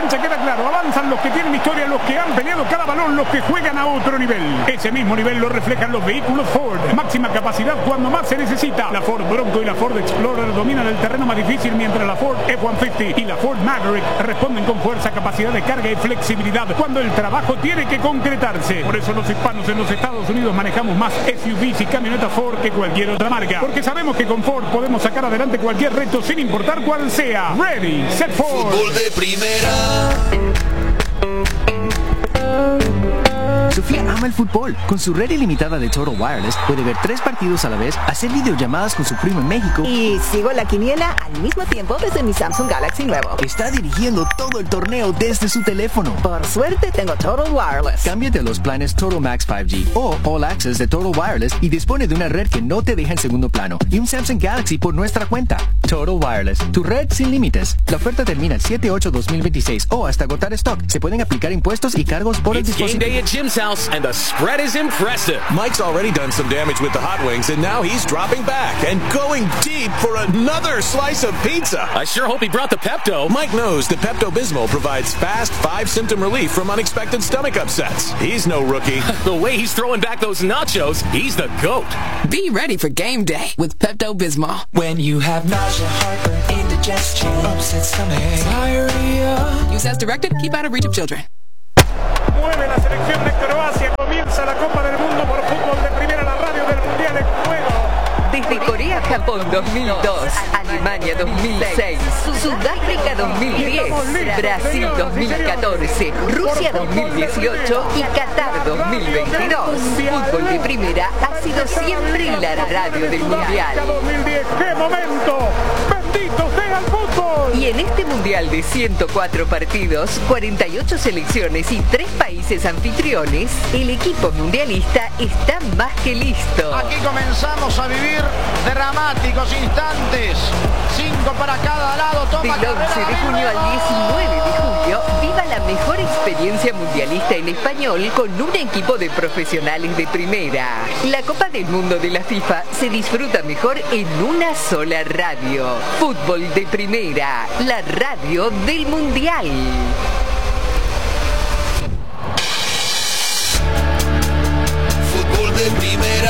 cancha queda claro, avanzan los que tienen historia, los que han peleado cada balón, los que juegan a otro nivel. Ese mismo nivel lo reflejan los vehículos Ford. Máxima capacidad cuando más se necesita. La Ford Bronco y la Ford Explorer dominan el terreno más difícil, mientras la Ford F-150 y la Ford Maverick responden con fuerza, capacidad de carga y flexibilidad cuando el trabajo tiene que concretarse. Por eso los hispanos en los Estados Unidos manejamos más SUVs y camionetas Ford que cualquier otra marca, porque sabemos que con Ford podemos sacar adelante cualquier reto sin importar cuál sea. Ready, set, Ford. Fútbol de primera. Sofía ama el fútbol. Con su red ilimitada de Total Wireless puede ver 3 partidos a la vez, hacer videollamadas con su primo en México y sigo la quiniela al mismo tiempo desde mi Samsung Galaxy nuevo. Está dirigiendo todo el torneo desde su teléfono. Por suerte tengo Total Wireless. Cámbiate a los planes Total Max 5G o All Access de Total Wireless y dispone de una red que no te deja en segundo plano y un Samsung Galaxy por nuestra cuenta. Total Wireless, tu red sin límites. La oferta termina el 7/8/2026 o hasta agotar stock. Se pueden aplicar impuestos y cargos por el dispositivo. Game day at Jim's house, and the spread is impressive. Mike's already done some damage with the hot wings, and now he's dropping back and going deep for another slice of pizza. I sure hope he brought the Pepto. Mike knows that Pepto-Bismol provides fast 5-symptom relief from unexpected stomach upsets. He's no rookie. The way he's throwing back those nachos, he's the GOAT. Be ready for game day with Pepto-Bismol. When you have nausea, heartburn, indigestion, upset stomach, diarrhea. Use as directed. Keep out of reach of children. Mueve la selección de Croacia, comienza la Copa del Mundo por fútbol de primera, la radio del Mundial en juego. Desde Corea-Japón 2002, Alemania 2006, Sudáfrica 2010, Brasil 2014, Rusia 2018 y Qatar 2022. Fútbol de primera ha sido siempre la radio del Mundial. 2010, ¡qué momento! ¡Bendito sea el fútbol! Y en este Mundial de 104 partidos, 48 selecciones y 3 países anfitriones, el equipo mundialista está más que listo. Aquí comenzamos a vivir dramáticos instantes. 5 para cada lado. Del 11 de junio al 19 de julio, viva la mejor experiencia mundialista en español con un equipo de profesionales de primera. La Copa del Mundo de la FIFA se disfruta mejor en una sola radio. Fútbol de primera, la radio del Mundial. Fútbol de primera.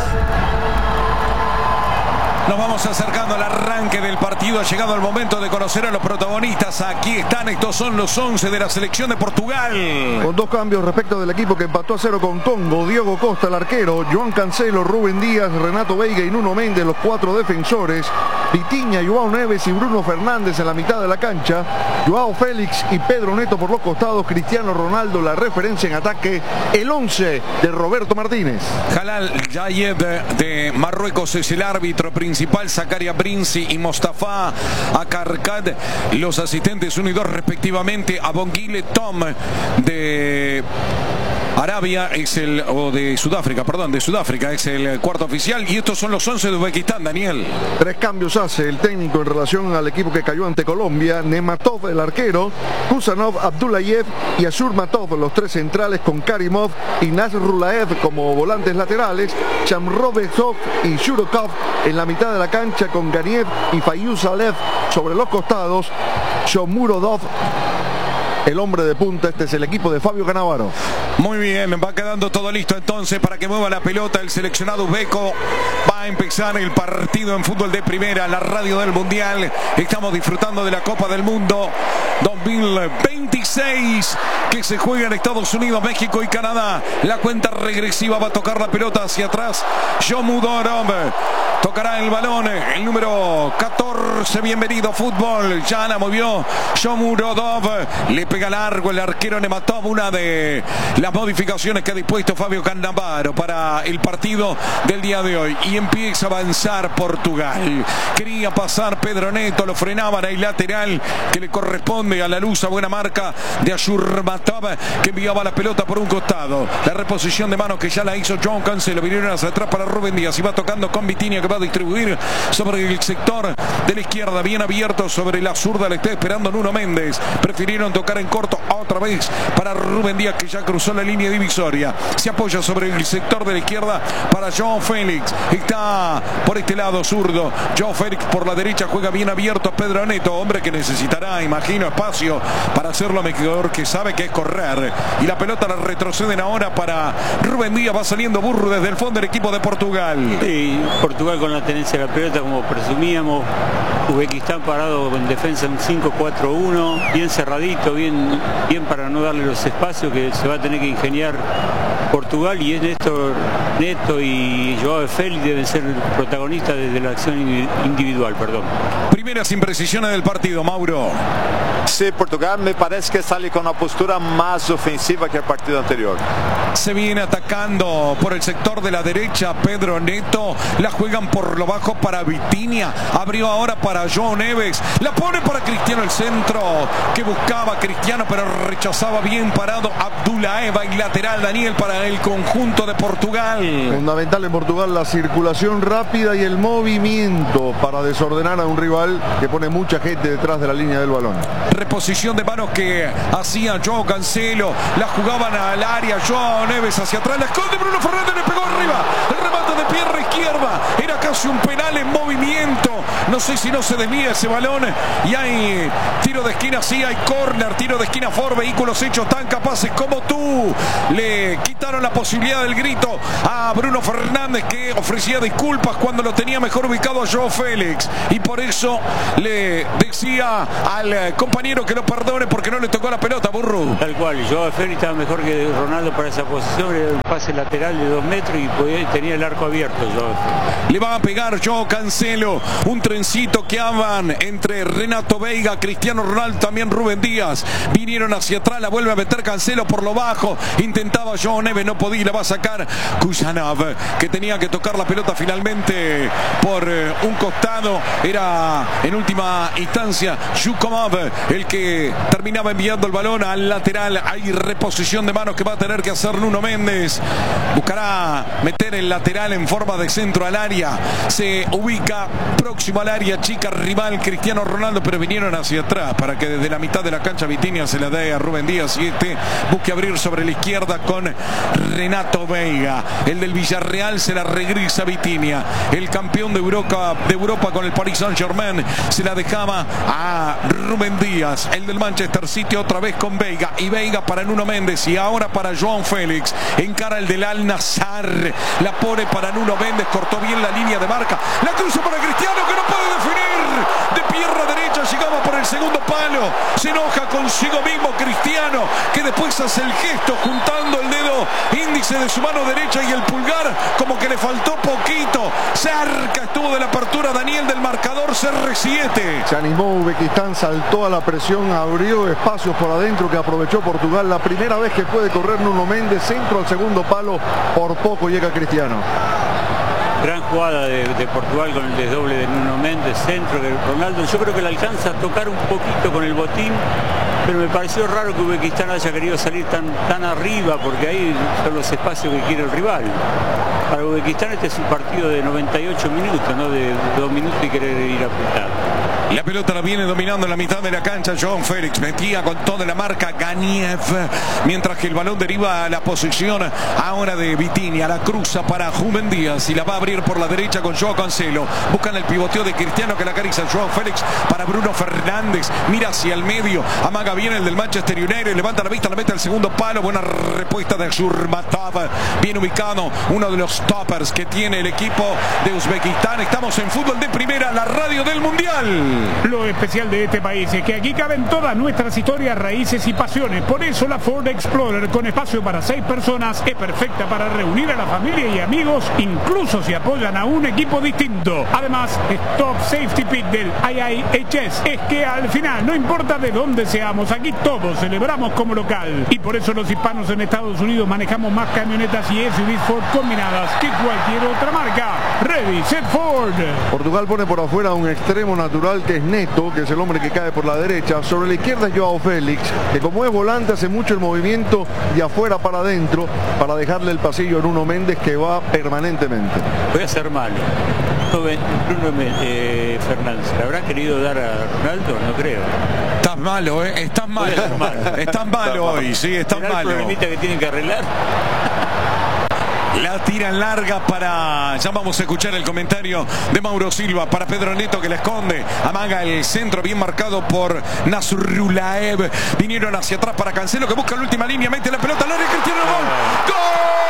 Nos vamos acercando al arranque del partido. Ha llegado el momento de conocer a los protagonistas. Aquí están, estos son los 11 de la selección de Portugal. Con 2 cambios respecto del equipo que empató a 0 con Congo. Diogo Costa, el arquero, Joan Cancelo, Rubén Díaz, Renato Veiga y Nuno Méndez, los 4 defensores. Vitinha, Joao Neves y Bruno Fernández en la mitad de la cancha. Joao Félix y Pedro Neto por los costados. Cristiano Ronaldo, la referencia en ataque. El 11 de Roberto Martínez. Jalal Yayed de Marruecos es el árbitro principal. Zakaria Brinzi y Mostafa Akarkad, los asistentes 1 y 2 respectivamente. Abongile Tom de Arabia es de Sudáfrica es el cuarto oficial. Y estos son los 11 de Uzbekistán, Daniel. 3 cambios hace el técnico en relación al equipo que cayó ante Colombia. Nematov, el arquero, Kusanov, Abdullayev y Ashurmatov, los 3 centrales, con Karimov y Nasrulaev como volantes laterales. Shamrovetsov y Shurokov en la mitad de la cancha, con Ganiev y Fayuz Alev sobre los costados. Shomurodov, el hombre de punta. Este es el equipo de Fabio Cannavaro. Muy bien, va quedando todo listo entonces para que mueva la pelota el seleccionado uzbeco. Va a empezar el partido en fútbol de primera, la radio del Mundial. Estamos disfrutando de la Copa del Mundo 2026 que se juega en Estados Unidos, México y Canadá. La cuenta regresiva va a tocar la pelota hacia atrás. Yomudorov tocará el balón, el número 14. Bienvenido fútbol. Ya la movió Shomurodov. Le pega largo el arquero Nematov. Una de las modificaciones que ha dispuesto Fabio Cannavaro para el partido del día de hoy. Y empieza a avanzar Portugal. Quería pasar Pedro Neto, lo frenaban ahí lateral que le corresponde a la luz, a buena marca de Ashurmatov, que enviaba la pelota por un costado. La reposición de manos que ya la hizo Joan Cancelo. Vinieron hacia atrás para Rubén Díaz y va tocando con Vitinha, que va a distribuir sobre el sector de la izquierda, bien abierto sobre la zurda, le está esperando Nuno Méndez. Prefirieron tocar en corto otra vez para Rubén Díaz, que ya cruzó la línea divisoria. Se apoya sobre el sector de la izquierda para João Félix. Está por este lado zurdo. João Félix por la derecha, juega bien abierto a Pedro Neto, hombre que necesitará, imagino, espacio para hacerlo mejor, que sabe que es correr. Y la pelota la retroceden ahora para Rubén Díaz. Va saliendo Burro desde el fondo del equipo de Portugal. Sí, Portugal con la tenencia de la pelota, como presumíamos. Uzbekistán parado en defensa en 5-4-1, bien cerradito, bien para no darle los espacios que se va a tener que ingeniar Portugal, y es Neto y João Félix deben ser protagonistas desde la acción individual. Primeras imprecisiones del partido, Mauro. Sí, Portugal me parece que sale con una postura más ofensiva que el partido anterior. Se viene atacando por el sector de la derecha Pedro Neto. La juegan por lo bajo para Vitinha. Abrió ahora para João Neves. La pone para Cristiano, el centro que buscaba Cristiano, pero rechazaba bien parado Abdullaev. Y lateral Daniel para el conjunto de Portugal. Fundamental en Portugal la circulación rápida y el movimiento para desordenar a un rival que pone mucha gente detrás de la línea del balón. Reposición de manos que hacía João Cancelo. La jugaban al área. João Neves hacia atrás. La esconde Bruno Fernández. Le pegó arriba. El remate de pierna izquierda. Era casi un penal en movimiento. No sé si no se desvía ese balón. Y hay tiro de esquina. Sí, hay córner. Tiro de esquina for vehículos hechos tan capaces como tú. Le quitaron la posibilidad del grito a Bruno Fernández, que ofrecía disculpas cuando lo tenía mejor ubicado a João Félix. Y por eso le decía al compañero que lo perdone porque no le tocó la pelota, Burro. Tal cual, João Félix estaba mejor que Ronaldo para esa posición, era un pase lateral de 2 metros y tenía el arco abierto. Le va a pegar João Cancelo, un trencito que hablan entre Renato Veiga, Cristiano Ronaldo, también Rubén Díaz. Vinieron hacia atrás, la vuelve a meter Cancelo por lo bajo, intentaba João Neves, no podía, la va a sacar Kusanov, que tenía que tocar la pelota finalmente por un costado. Era en última instancia Jukomov el que terminaba enviando el balón al lateral. Hay reposición de manos que va a tener que hacer Nuno Méndez. Buscará meter el lateral en forma de centro al área. Se ubica próximo al área chica rival Cristiano Ronaldo, pero vinieron hacia atrás para que desde la mitad de la cancha Vitinha se la dé a Rubén Díaz y este busque abrir sobre la izquierda con Renato Veiga. El del Villarreal se la regresa Vitinha. El campeón de Europa con el Paris Saint-Germain se la dejaba a Rubén Díaz. El del Manchester City otra vez con Veiga, y Veiga para Nuno Méndez y ahora para João Félix. Encara el del Al Nassr, la pone para Nuno Méndez, cortó bien la línea de marca, la cruza para Cristiano, que no puede definir de pierna derecha, llegaba por el segundo palo, se enoja consigo mismo Cristiano, que después hace el gesto juntando el dedo índice de su mano derecha y el pulgar, como que le faltó poquito. Cerca estuvo de la apertura Daniel del marcador CR7. Se animó Uzbekistán, saltó a la presión, abrió espacios por adentro que aprovechó Portugal. La primera vez que puede correr Nuno Méndez, centro al segundo palo, por poco llega Cristiano. Gran jugada de Portugal con el desdoble de Nuno Méndez, centro de Ronaldo. Yo creo que le alcanza a tocar un poquito con el botín, pero me pareció raro que Uzbekistán haya querido salir tan arriba, porque ahí son los espacios que quiere el rival. Para Uzbekistán este es un partido de 98 minutos, no de 2 minutos y querer ir a apretar. La pelota la viene dominando en la mitad de la cancha João Félix, metía con toda la marca Ganiev, mientras que el balón deriva a la posición ahora de Vitinha, la cruza para Rubén Díaz y la va a abrir por la derecha con João Cancelo. Buscan el pivoteo de Cristiano, que la acaricia João Félix para Bruno Fernández, mira hacia el medio, amaga bien el del Manchester United, levanta la vista, la mete al segundo palo. Buena respuesta de Shurmatov, bien ubicado, uno de los toppers que tiene el equipo de Uzbekistán. Estamos en Fútbol de Primera, la radio del Mundial. Lo especial de este país es que aquí caben todas nuestras historias, raíces y pasiones. Por eso la Ford Explorer, con espacio para 6 personas, es perfecta para reunir a la familia y amigos, incluso si apoyan a un equipo distinto. Además, Stop Safety Pit del IIHS es que al final, no importa de dónde seamos, aquí todos celebramos como local. Y por eso los hispanos en Estados Unidos manejamos más camionetas y SUVs Ford combinadas que cualquier otra marca. Ready, set, Ford. Portugal pone por afuera un extremo natural que es Neto, que es el hombre que cae por la derecha. Sobre la izquierda es João Félix, que como es volante hace mucho el movimiento de afuera para adentro para dejarle el pasillo a Nuno Méndez, que va permanentemente. Voy a ser malo. Fernández. ¿Le habrá querido dar a Ronaldo? No creo. Estás malo, ¿eh? Estás malo. Estás malo hoy, sí, estás malo. ¿El problemita que tienen que arreglar? La tiran larga para... Ya vamos a escuchar el comentario de Mauro Silva para Pedro Neto, que la esconde. Amaga el centro bien marcado por Nasrulaev. Vinieron hacia atrás para Cancelo, que busca la última línea. Mete la pelota al área. Cristiano. ¡Gol!